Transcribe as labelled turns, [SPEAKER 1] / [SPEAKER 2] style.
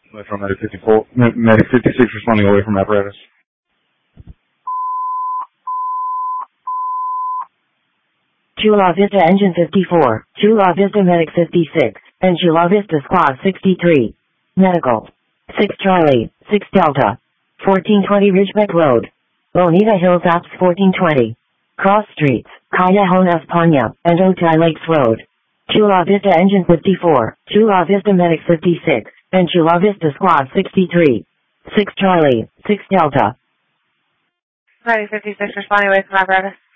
[SPEAKER 1] Away from Medic 54. Medic 56 responding away from apparatus.
[SPEAKER 2] Chula Vista Engine 54, Chula Vista Medic 56, and Chula Vista Squad 63. Medical. 6 Charlie, 6 Delta. 1420 Ridgeback Road. Bonita Hills Apps 1420. Cross Streets, Callejon España, and Otay Lakes Road. Chula Vista Engine 54, Chula Vista Medic 56, and Chula Vista Squad 63. 6 Charlie, 6 Delta.
[SPEAKER 3] Medic 56 responding away from apparatus.